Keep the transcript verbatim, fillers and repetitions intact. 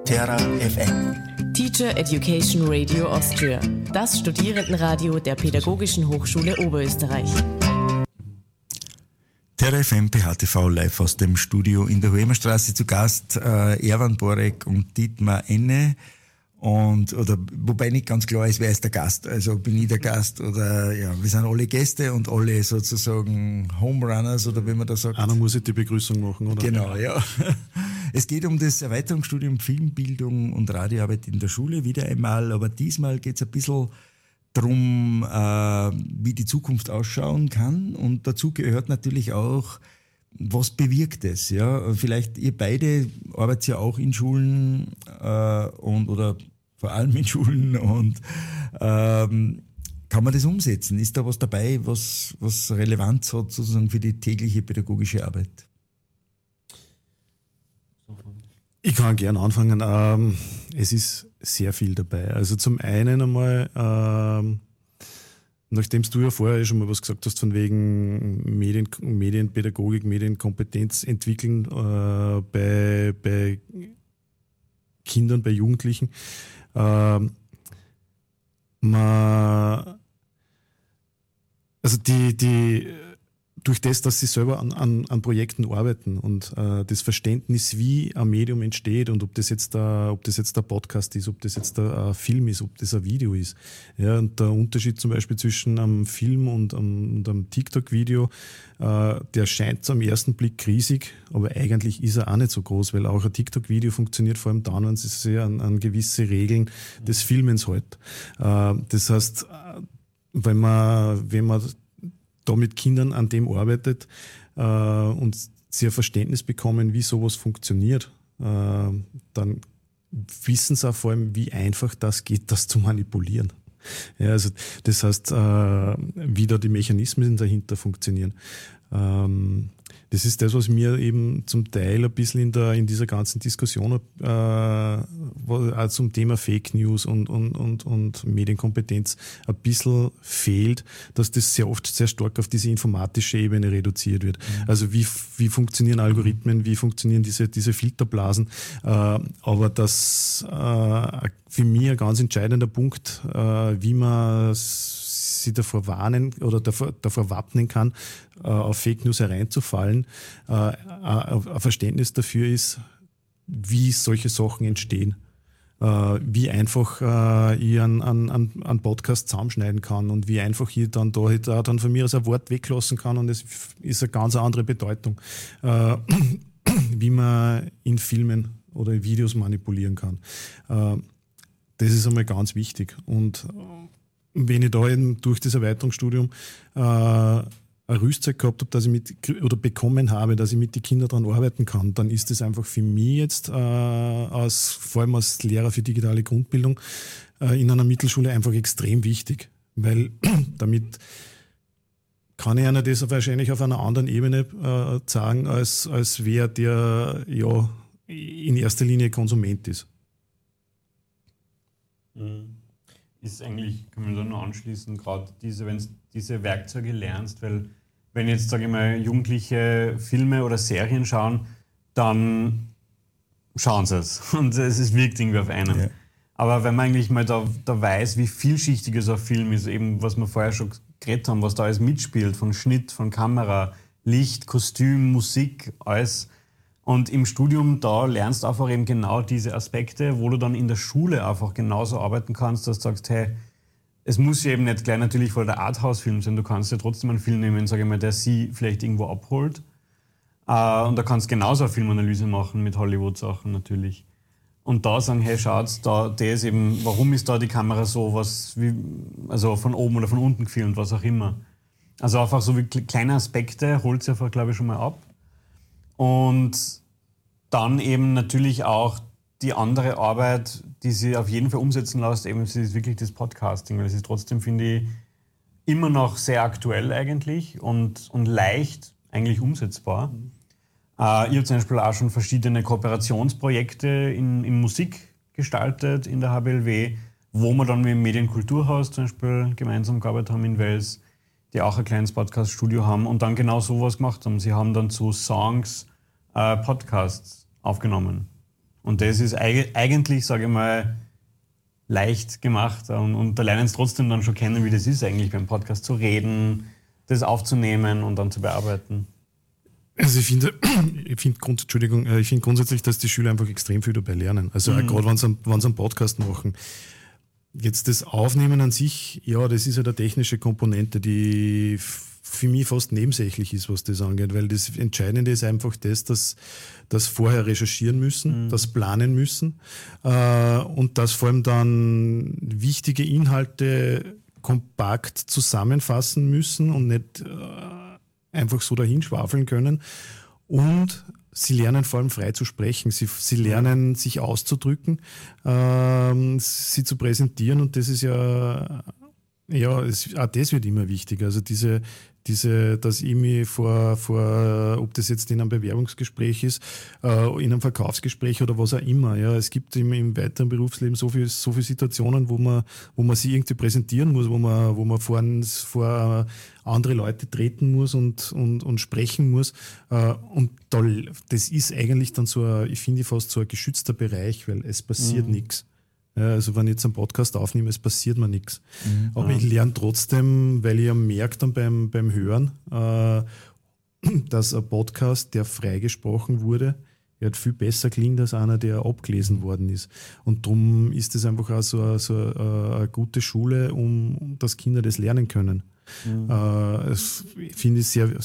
Terra F M. Teacher Education Radio Austria, das Studierendenradio der Pädagogischen Hochschule Oberösterreich. Terra F M P H T V live aus dem Studio in der Hoemerstraße zu Gast, äh, Erwan Borek und Dietmar Enne. Und, oder, wobei nicht ganz klar ist, wer ist der Gast. Also bin ich der Gast oder, ja, wir sind alle Gäste und alle sozusagen Home Runners oder wie man das sagt. Einer muss ich die Begrüßung machen, oder? Genau, ja. Es geht um das Erweiterungsstudium Filmbildung und Radioarbeit in der Schule wieder einmal, aber diesmal geht es ein bisschen darum, äh, wie die Zukunft ausschauen kann, und dazu gehört natürlich auch, was bewirkt es, ja? Vielleicht ihr beide arbeitet ja auch in Schulen äh, und oder vor allem in Schulen, und ähm, kann man das umsetzen? Ist da was dabei, was, was Relevanz hat sozusagen für die tägliche pädagogische Arbeit? Ich kann gerne anfangen. Ähm, es ist sehr viel dabei. Also zum einen einmal, ähm, nachdem du ja vorher schon mal was gesagt hast von wegen Medien, Medienpädagogik, Medienkompetenz entwickeln äh, bei, bei Kindern, bei Jugendlichen, äh, man, also die, die durch das, dass sie selber an, an, an Projekten arbeiten und äh, das Verständnis, wie ein Medium entsteht, und ob das jetzt der, ob das jetzt der Podcast ist, ob das jetzt ein Film ist, ob das ein Video ist. Ja, und der Unterschied zum Beispiel zwischen einem Film und einem, und einem TikTok-Video, äh, der scheint am ersten Blick riesig, aber eigentlich ist er auch nicht so groß, weil auch ein TikTok-Video funktioniert vor allem dann, wenn es sich an, an gewisse Regeln des Filmens hält. Äh, das heißt, wenn man, wenn man da mit Kindern an dem arbeitet äh, und sie ein Verständnis bekommen, wie sowas funktioniert, äh, dann wissen sie auch vor allem, wie einfach das geht, das zu manipulieren. Ja, also das heißt, äh, wie da die Mechanismen dahinter funktionieren. Ähm, das ist das, was mir eben zum Teil ein bisschen in, der, in dieser ganzen Diskussion äh, auch zum Thema Fake News und, und, und, und Medienkompetenz ein bisschen fehlt, dass das sehr oft sehr stark auf diese informatische Ebene reduziert wird. Mhm. Also wie, wie funktionieren Algorithmen, wie funktionieren diese, diese Filterblasen, äh, aber das äh, für mich ein ganz entscheidender Punkt, äh, wie man sie davor warnen oder davor, davor wappnen kann, äh, auf Fake News hereinzufallen, äh, ein Verständnis dafür ist, wie solche Sachen entstehen. Äh, wie einfach äh, ich einen, einen, einen Podcast zusammenschneiden kann und wie einfach ich dann da halt auch dann von mir aus ein Wort weglassen kann und es ist eine ganz andere Bedeutung, äh, wie man in Filmen oder in Videos manipulieren kann. Äh, das ist einmal ganz wichtig. Und wenn ich da eben durch das Erweiterungsstudium äh, ein Rüstzeug gehabt habe, dass ich mit oder bekommen habe, dass ich mit den Kindern daran arbeiten kann, dann ist das einfach für mich jetzt äh, als, vor allem als Lehrer für digitale Grundbildung äh, in einer Mittelschule einfach extrem wichtig, weil damit kann ich einer das wahrscheinlich auf einer anderen Ebene äh, sagen, als, als wer der ja in erster Linie Konsument ist. Mhm. Ist eigentlich, kann man da nur anschließen, gerade diese, wenn du diese Werkzeuge lernst, weil wenn jetzt, sage ich mal, Jugendliche Filme oder Serien schauen, dann schauen sie es und es wirkt irgendwie auf einen. Ja. Aber wenn man eigentlich mal da, da weiß, wie vielschichtig so ein Film ist, eben was wir vorher schon geredet haben, was da alles mitspielt, von Schnitt, von Kamera, Licht, Kostüm, Musik, alles. Und im Studium, da lernst du einfach eben genau diese Aspekte, wo du dann in der Schule einfach genauso arbeiten kannst, dass du sagst, hey, es muss ja eben nicht gleich natürlich voll der Arthouse-Film sein, du kannst ja trotzdem einen Film nehmen, sage ich mal, der sie vielleicht irgendwo abholt. Äh, und da kannst du genauso eine Filmanalyse machen mit Hollywood-Sachen natürlich. Und da sagen, hey, schaut, da, der ist eben, warum ist da die Kamera so, was, wie, also von oben oder von unten gefilmt, was auch immer. Also einfach so wie kleine Aspekte holt sie einfach, glaube ich, schon mal ab. Und dann eben natürlich auch die andere Arbeit, die sie auf jeden Fall umsetzen lässt, eben ist wirklich das Podcasting, weil es ist trotzdem, finde ich, immer noch sehr aktuell eigentlich und, und leicht eigentlich umsetzbar. Mhm. Äh, ich habe zum Beispiel auch schon verschiedene Kooperationsprojekte in, in Musik gestaltet in der H B L W, wo wir dann mit dem Medienkulturhaus zum Beispiel gemeinsam gearbeitet haben in Wels, die auch ein kleines Podcast-Studio haben und dann genau sowas gemacht haben. Sie haben dann zu Songs äh, Podcasts aufgenommen Und das ist eigentlich, sage ich mal, leicht gemacht und, und da lernen sie trotzdem dann schon kennen, wie das ist eigentlich beim Podcast zu reden, das aufzunehmen und dann zu bearbeiten. Also ich finde, ich finde, Grund, Entschuldigung, ich finde grundsätzlich, dass die Schüler einfach extrem viel dabei lernen. Also mhm. gerade wenn sie, einen, wenn sie einen Podcast machen. Jetzt das Aufnehmen an sich, ja, das ist ja eine technische Komponente, die für mich fast nebensächlich ist, was das angeht, weil das Entscheidende ist einfach das, dass das vorher recherchieren müssen, mhm. das planen müssen äh, und dass vor allem dann wichtige Inhalte kompakt zusammenfassen müssen und nicht äh, einfach so dahin schwafeln können. Und sie lernen vor allem frei zu sprechen, sie, sie lernen sich auszudrücken, äh, sie zu präsentieren und das ist ja, ja, es, auch das wird immer wichtiger. Also diese, diese, dass ich mich vor, vor, ob das jetzt in einem Bewerbungsgespräch ist, äh, in einem Verkaufsgespräch oder was auch immer. Ja, es gibt im, im weiteren Berufsleben so viel, so viele Situationen, wo man, wo man sich irgendwie präsentieren muss, wo man, wo man vor, vor andere Leute treten muss und, und, und sprechen muss. Äh, und da, das ist eigentlich dann so, ein, ich finde fast so ein geschützter Bereich, weil es passiert mhm. nichts. Ja, also wenn ich jetzt einen Podcast aufnehme, es passiert mir nichts. Mhm. Aber ich lerne trotzdem, weil ich ja merke dann beim, beim Hören, äh, dass ein Podcast, der freigesprochen wurde, er hat viel besser klingt als einer, der abgelesen worden ist. Und darum ist es einfach auch so, eine, so eine, eine gute Schule, um, um dass Kinder das lernen können. Mhm. Äh, das finde ich sehr,